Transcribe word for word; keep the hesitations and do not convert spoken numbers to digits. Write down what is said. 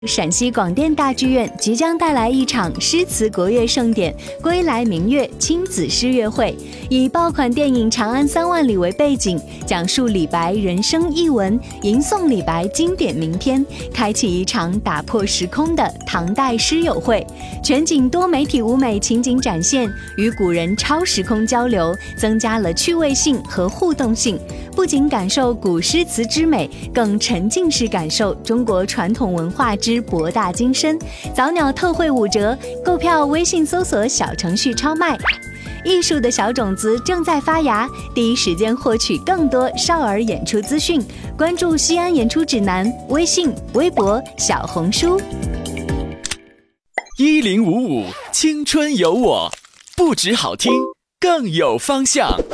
陕西广电大剧院即将带来一场诗词国乐盛典——归来明月亲子诗乐会，以爆款电影《长安三万里》为背景，讲述李白人生逸文，吟诵李白经典名篇，开启一场打破时空的唐代诗友会。全景多媒体舞美情景展现，与古人超时空交流，增加了趣味性和互动性。不仅感受古诗词之美，更沉浸式感受中国传统文化之博大精深。早鸟特惠五折，购票微信搜索小程序超卖。艺术的小种子正在发芽，第一时间获取更多少儿演出资讯，关注西安演出指南微信、微博、小红书。 一零五五青春有我，不止好听，更有方向。